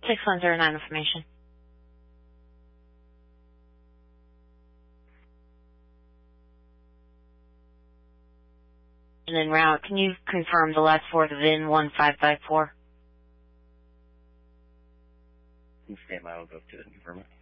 6109 information. And en route, can you confirm the last four of the VIN 1554? Stand by, I'll go to it and confirm it.